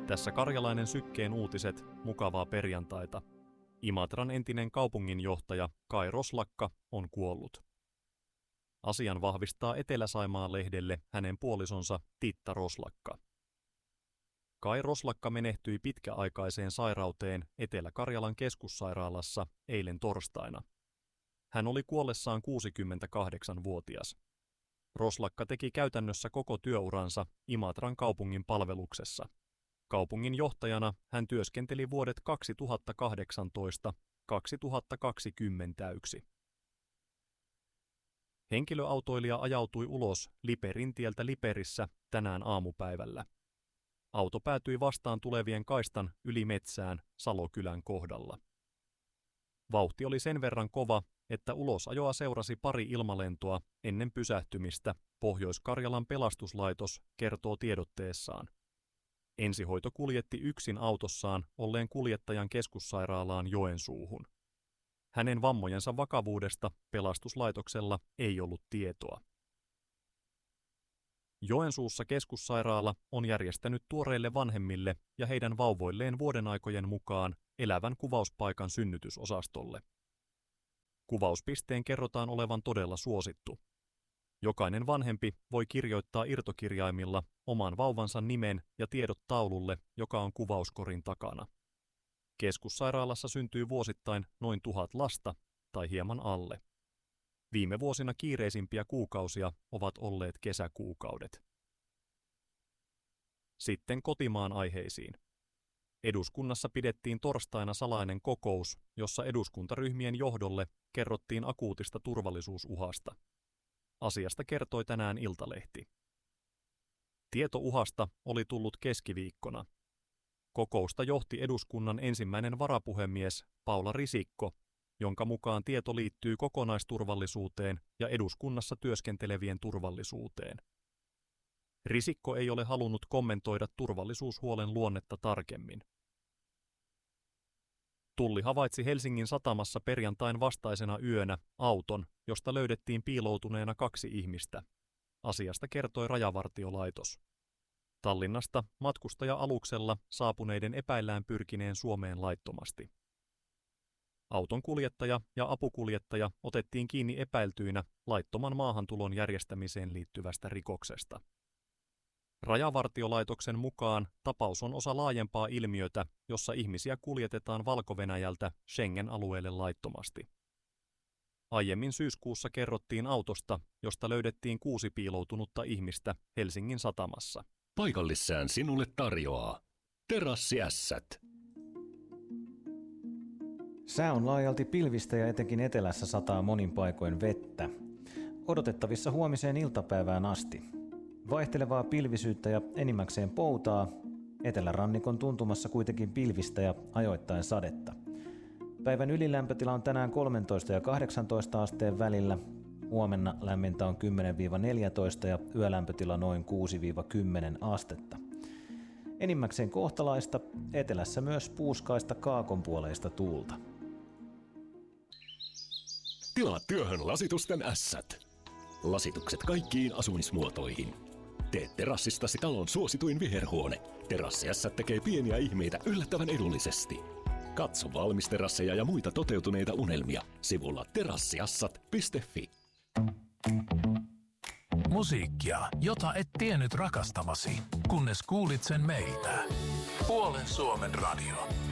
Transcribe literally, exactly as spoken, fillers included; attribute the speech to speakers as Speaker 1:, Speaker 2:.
Speaker 1: Tässä Karjalainen Sykkeen uutiset, mukavaa perjantaita. Imatran entinen kaupunginjohtaja Kai Roslakka on kuollut. Asian vahvistaa Etelä-Saimaan lehdelle hänen puolisonsa Titta Roslakka. Kai Roslakka menehtyi pitkäaikaiseen sairauteen Etelä-Karjalan keskussairaalassa eilen torstaina. Hän oli kuollessaan kuusikymmentäkahdeksanvuotias. Roslakka teki käytännössä koko työuransa Imatran kaupungin palveluksessa. Kaupungin johtajana hän työskenteli vuodet kaksituhattakahdeksantoista kaksituhattakaksikymmentäyksi. Henkilöautoilija ajautui ulos Liperin tieltä Liperissä tänään aamupäivällä. Auto päätyi vastaan tulevien kaistan yli metsään Salokylän kohdalla. Vauhti oli sen verran kova, että ulosajoa seurasi pari ilmalentoa ennen pysähtymistä, Pohjois-Karjalan pelastuslaitos kertoo tiedotteessaan. Ensihoito kuljetti yksin autossaan olleen kuljettajan keskussairaalaan Joensuuhun. Hänen vammojensa vakavuudesta pelastuslaitoksella ei ollut tietoa. Joensuussa keskussairaala on järjestänyt tuoreille vanhemmille ja heidän vauvoilleen vuodenaikojen mukaan elävän kuvauspaikan synnytysosastolle. Kuvauspisteen kerrotaan olevan todella suosittu. Jokainen vanhempi voi kirjoittaa irtokirjaimilla oman vauvansa nimen ja tiedot taululle, joka on kuvauskorin takana. Keskussairaalassa syntyy vuosittain noin tuhat lasta tai hieman alle. Viime vuosina kiireisimpiä kuukausia ovat olleet kesäkuukaudet. Sitten kotimaan aiheisiin. Eduskunnassa pidettiin torstaina salainen kokous, jossa eduskuntaryhmien johdolle kerrottiin akuutista turvallisuusuhasta. Asiasta kertoi tänään Iltalehti. Tieto uhasta oli tullut keskiviikkona. Kokousta johti eduskunnan ensimmäinen varapuhemies Paula Risikko, jonka mukaan tieto liittyy kokonaisturvallisuuteen ja eduskunnassa työskentelevien turvallisuuteen. Risikko ei ole halunnut kommentoida turvallisuushuolen luonnetta tarkemmin. Tulli havaitsi Helsingin satamassa perjantain vastaisena yönä auton, josta löydettiin piiloutuneena kaksi ihmistä. Asiasta kertoi Rajavartiolaitos. Tallinnasta matkustaja-aluksella saapuneiden epäillään pyrkineen Suomeen laittomasti. Auton kuljettaja ja apukuljettaja otettiin kiinni epäiltyinä laittoman maahantulon järjestämiseen liittyvästä rikoksesta. Rajavartiolaitoksen mukaan tapaus on osa laajempaa ilmiötä, jossa ihmisiä kuljetetaan Valko-Venäjältä Schengen-alueelle laittomasti. Aiemmin syyskuussa kerrottiin autosta, josta löydettiin kuusi piiloutunutta ihmistä Helsingin satamassa.
Speaker 2: Paikallissään sinulle tarjoaa Terassiässät.
Speaker 3: Sää on laajalti pilvistä ja etenkin etelässä sataa monin paikoin vettä. Odotettavissa huomiseen iltapäivään asti. Vaihtelevaa pilvisyyttä ja enimmäkseen poutaa, etelärannikon tuntumassa kuitenkin pilvistä ja ajoittain sadetta. Päivän ylilämpötila on tänään kolmetoista ja kahdeksantoista asteen välillä, huomenna lämmintä on kymmenen neljätoista ja yölämpötila noin kuusi kymmenen astetta. Enimmäkseen kohtalaista, etelässä myös puuskaista kaakonpuoleista tuulta.
Speaker 2: Tilaa työhön lasitusten ässät. Lasitukset kaikkiin asumismuotoihin. Tee terassistasi talon suosituin viherhuone. Terassiässät tekee pieniä ihmeitä yllättävän edullisesti. Katso valmisterasseja ja muita toteutuneita unelmia sivulla terassiassat piste fi.
Speaker 4: Musiikkia, jota et tiennyt rakastavasi, kunnes kuulit sen meiltä. Puolen Suomen radio.